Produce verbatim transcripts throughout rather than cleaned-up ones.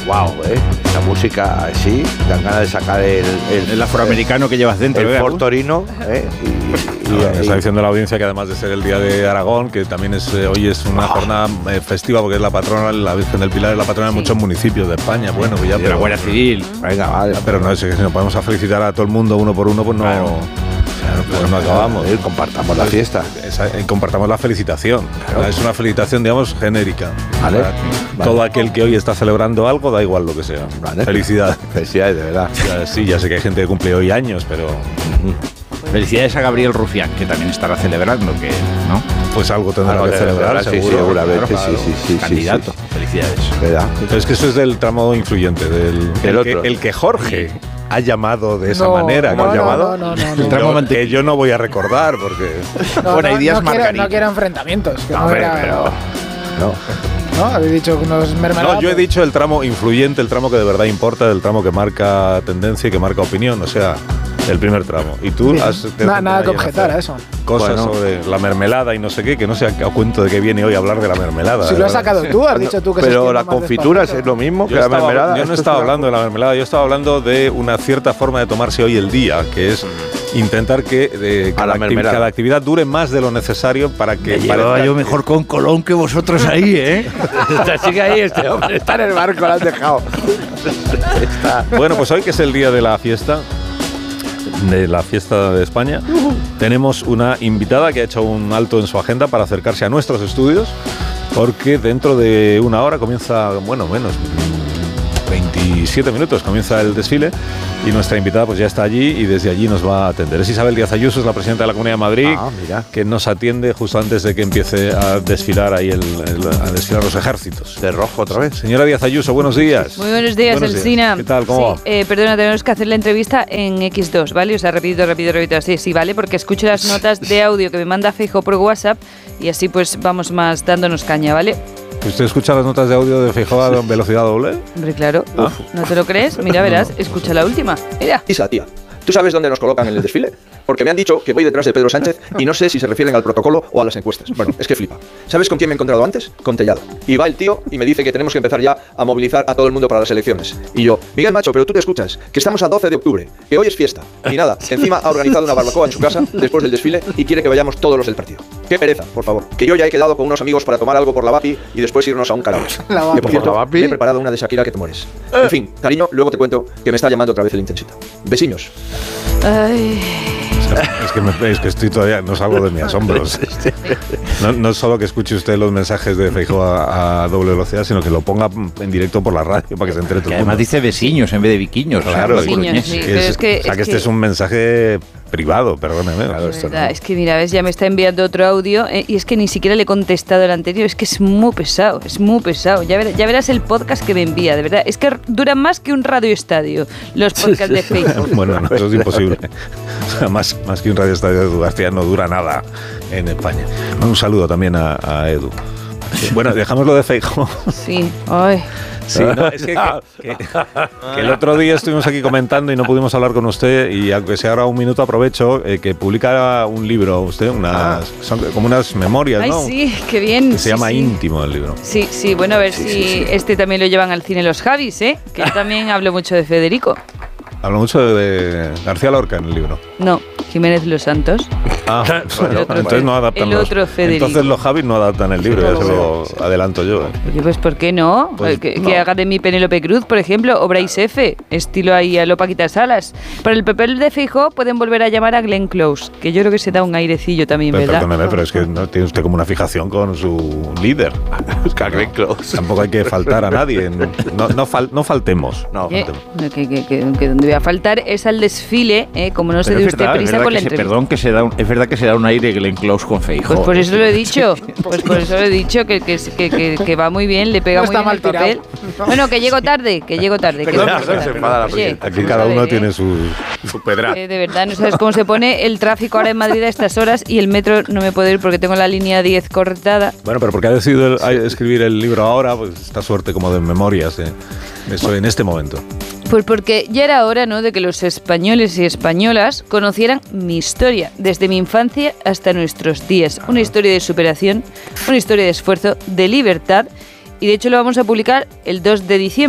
wow, ¿eh? La música así, dan ganas de sacar el, el, el afroamericano que llevas dentro. El Ford Torino, ¿eh? Y, y, no, y, está diciendo la audiencia que además de ser el día de Aragón, que también es eh, hoy es una oh. jornada eh, festiva porque es la patrona, la Virgen del Pilar es la patrona sí. de muchos municipios de España. Bueno, pues ya. De la Guardia Civil. Venga, vale. Pero no es que si nos podemos a felicitar a todo el mundo uno por uno, pues no. Claro. Claro, pues no acabamos. Eh, compartamos la fiesta. Esa, eh, compartamos la felicitación. Claro. Es una felicitación, digamos, genérica. Vale. Vale. Todo aquel que hoy está celebrando algo, da igual lo que sea. Vale. Felicidades. Felicidades, de verdad. Ya, sí, ya sé que hay gente que cumple hoy años, pero... Felicidades a Gabriel Rufián, que también estará celebrando, que ¿no? Pues algo tendrá algo que celebrar, sí, seguro. Seguramente, claro, sí, sí, sí. Candidato. Sí, sí. Felicidades. ¿Verdad? Pero es que eso es del tramo influyente, del el, el, otro. Que, el que Jorge ha llamado de esa no, manera. No, ¿no? no, llamado? no, no, no, El tramo no. Que yo no voy a recordar, porque... No, bueno, no, hay días no, quiero, no quiero enfrentamientos. Que no, no era, pero... No. ¿No? Habéis dicho que unos mermeladas. No, yo he dicho el tramo influyente, el tramo que de verdad importa, el tramo que marca tendencia y que marca opinión, o sea, el primer tramo. Y tú Bien. has... Na, nada que objetar a eso. Cosas bueno. sobre la mermelada y no sé qué, que no sé a cuento de qué viene hoy a hablar de la mermelada. Si lo has sacado tú, has dicho tú que se Pero la confitura es lo mismo que yo la estaba, mermelada. Yo no estaba hablando de la mermelada, yo estaba hablando de una cierta forma de tomarse hoy el día, que es intentar que eh, cada, acti- cada actividad dure más de lo necesario para que... Me llevaba yo mejor con Colón que vosotros ahí, ¿eh? Sigue ahí este hombre, está en el barco, lo has dejado. Está. Bueno, pues hoy que es el día de la fiesta, de la fiesta de España, uh-huh. tenemos una invitada que ha hecho un alto en su agenda para acercarse a nuestros estudios, porque dentro de una hora comienza, bueno, menos, veintisiete minutos comienza el desfile y nuestra invitada pues ya está allí y desde allí nos va a atender. Es Isabel Díaz Ayuso, es la presidenta de la Comunidad de Madrid, ah, mira. que nos atiende justo antes de que empiece a desfilar ahí el, el, a desfilar los ejércitos. De rojo otra vez. Señora Díaz Ayuso, buenos días. Muy buenos días, buenos Alsina. Días. ¿Qué tal? ¿Cómo sí, va? Eh, perdona, tenemos que hacer la entrevista en equis dos, ¿vale? O sea, repito, repito, repito, así, sí, ¿vale? Porque escucho las notas de audio que me manda Feijóo por WhatsApp y así pues vamos más dándonos caña, ¿vale? ¿Usted escucha las notas de audio de Feijóo a velocidad doble? Hombre, claro. ¿Ah? ¿No te lo crees? Mira, verás, escucha la última. Mira. Isa, tía, ¿tú sabes dónde nos colocan en el desfile? Porque me han dicho que voy detrás de Pedro Sánchez y no sé si se refieren al protocolo o a las encuestas. Bueno, es que flipa. ¿Sabes con quién me he encontrado antes? Con Tellado. Y va el tío y me dice que tenemos que empezar ya a movilizar a todo el mundo para las elecciones. Y yo, Miguel Macho, pero tú te escuchas, que estamos a doce de octubre, que hoy es fiesta. Y nada, encima ha organizado una barbacoa en su casa después del desfile y quiere que vayamos todos los del partido. Qué pereza, por favor. Que yo ya he quedado con unos amigos para tomar algo por la Vapi y después irnos a un karaoke. Que por cierto, me he preparado una de Shakira que te mueres. En fin, cariño, luego te cuento que me está llamando otra vez el Intensita. Besiños. Ay... Es que, me, es que estoy todavía, no salgo de mis asombros. No, no es solo que escuche usted los mensajes de Feijóo a, a doble velocidad, sino que lo ponga en directo por la radio para que se entere todo el mundo. Además dice veciños en vez de viquiños. Claro, veciños, sí, pero es que, o sea, es que este que... es un mensaje privado, perdóneme. Claro, esto no. Es que mira, ves, ya me está enviando otro audio eh, y es que ni siquiera le he contestado el anterior, es que es muy pesado, es muy pesado. Ya, ver, ya verás el podcast que me envía, de verdad. Es que duran más que un radio estadio los podcasts de Facebook. Bueno, no, eso es imposible. O sea, más, más que un radio estadio de Edu García no dura nada en España. Un saludo también a, a Edu. Bueno, dejamos lo de Feijóo. Sí, ay... Sí, no, es que, que, que, que el otro día estuvimos aquí comentando y no pudimos hablar con usted y aunque sea ahora un minuto aprovecho eh, que publica un libro usted, unas son como unas memorias, Ay, ¿no? sí, qué bien. Que se sí, llama sí. Íntimo el libro. Sí, sí, bueno, a ver sí, si sí, sí. este también lo llevan al cine los Javis, ¿eh? Que yo también hablo mucho de Federico. Hablo mucho de, de García Lorca en el libro. No, Jiménez Los Santos. Ah, bueno, otro, entonces no adaptan el los, otro Federico. entonces los Javis no adaptan el libro, ya se lo adelanto yo. ¿eh? Oye, pues ¿por qué no? Pues, que, no. que haga de mi Penélope Cruz, por ejemplo, o Bryce F, estilo ahí a lo Paquita Salas. Para el papel de Feijóo pueden volver a llamar a Glenn Close, que yo creo que se da un airecillo también, pero, ¿verdad? Perdóneme, pero es que no tiene usted como una fijación con su líder. Glenn Close. Tampoco hay que faltar a nadie. No, no, fal, no faltemos. No, Oye, faltemos. que, que, que, que donde voy a faltar es al desfile, ¿eh? Como no se dé usted prisa con la se, entrevista. Perdón, que se da un, es verdad que se da un aire Glenn Close con Feijóo. Pues por eso lo he dicho, pues por eso lo he dicho, que, que, que, que, que va muy bien, le pega No muy está bien mal el papel. tirado. Bueno, que llego tarde, que llego tarde. que Perdón, llego perdón, tarde. se enfada la Oye, presidenta. Aquí vamos cada a uno ver, tiene ¿eh? su, su pedra. Eh, de verdad, no sabes cómo se pone el tráfico ahora en Madrid a estas horas y el metro no me puedo ir porque tengo la línea diez cortada. Bueno, pero porque ha decidido el- a- escribir el libro ahora, pues esta suerte como de memorias, eh, eso en este momento. Pues porque ya era hora, ¿no?, de que los españoles y españolas conocieran mi historia, desde mi infancia hasta nuestros días. Una historia de superación, una historia de esfuerzo, de libertad, y de hecho lo vamos a publicar el dos de diciembre.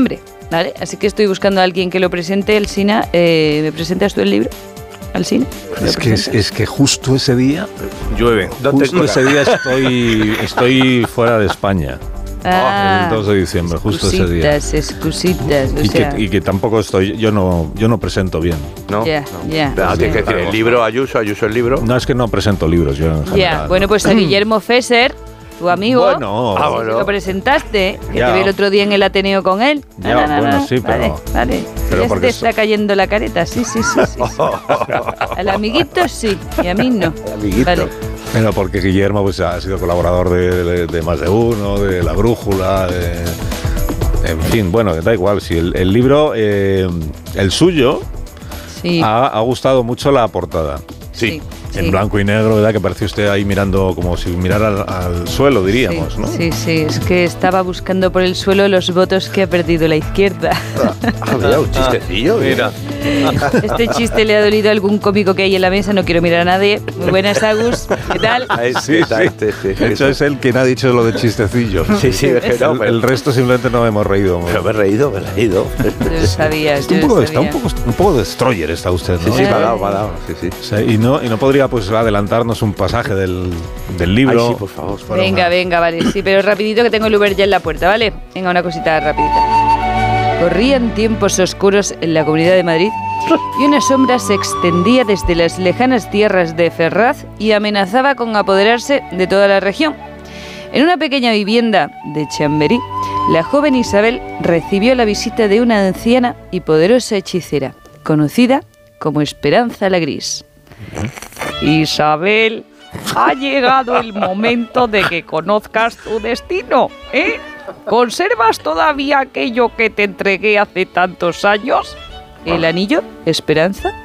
¿Vale? Así que estoy buscando a alguien que lo presente. Alsina, eh, ¿me presentas tú el libro? ¿Alsina? Es que, es, es que justo ese día, Llueve. ¿Dónde justo ese día estoy, estoy fuera de España. Ah, el dos de diciembre, justo ese día. excusitas, excusitas, o Y sea, que, y que tampoco estoy, yo no, yo no presento bien. No. ya, ya. Pero o tienes que sea, decir el libro, Ayuso, Ayuso el libro. No es que no presento libros, yo en ya, general. bueno, pues a Guillermo Fesser, tu amigo, Bueno, Ah, sí, bueno. lo presentaste, que Ya. te vi el otro día en el Ateneo con él. Ya, No, no, no, bueno, no. sí, pero- Vale, vale. pero Ya porque te eso- está cayendo la careta, sí, sí, sí. sí, sí. Al amiguito sí, y a mí no. Amiguito. Vale. Pero porque Guillermo pues, ha sido colaborador de, de- de Más de Uno, de La Brújula, de- en fin, bueno, da igual. Si el, el libro, eh, el suyo, Sí, ha, ha gustado mucho la portada. sí. En sí. blanco y negro, ¿verdad? Que pareció usted ahí mirando como si mirara al, al suelo, diríamos, sí, ¿no? sí, sí, es que estaba buscando por el suelo los votos que ha perdido la izquierda. Ah, mira, un chistecillo. Mira. Este chiste le ha dolido a algún cómico que hay en la mesa, no quiero mirar a nadie. Muy buenas, Agus, ¿qué tal? Ahí Sí, está sí. este, este, De hecho, es él quien ha dicho lo de chistecillos. Sí, sí, es que no, el, pero, el resto simplemente no hemos reído. pero me he reído, me he reído. Yo lo sabía, Está yo un, lo poco, está un, sabía. poco, un poco destroyer está usted, Sí, ¿no? sí, me ha dado, me ha dado. Sí, sí. O sea, y, no, y no podría pues adelantarnos un pasaje del, del libro. Ay, sí, por favor. Para Venga, una- venga, vale, sí, pero rapidito que tengo el Uber ya en la puerta, ¿vale? Venga, una cosita rapidita. Corrían tiempos oscuros en la Comunidad de Madrid y una sombra se extendía desde las lejanas tierras de Ferraz y amenazaba con apoderarse de toda la región. En una pequeña vivienda de Chamberí, la joven Isabel recibió la visita de una anciana y poderosa hechicera, conocida como Esperanza la Gris. Isabel, ha llegado el momento de que conozcas tu destino, ¿eh? ¿Conservas todavía aquello que te entregué hace tantos años? ¿El anillo, Esperanza?